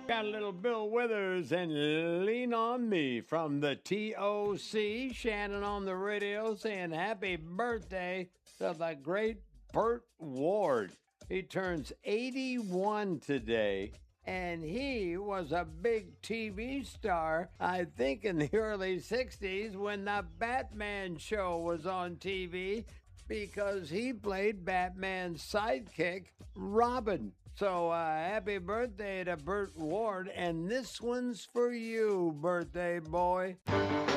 Got a little Bill Withers and Lean on Me from the TOC. Shannon on the radio saying happy birthday to the great Burt Ward. He turns 81 today. And he was a big TV star, I think, in the early 60s when the Batman show was on TV because he played Batman's sidekick, Robin. So happy birthday to Burt Ward, and this one's for you, birthday boy.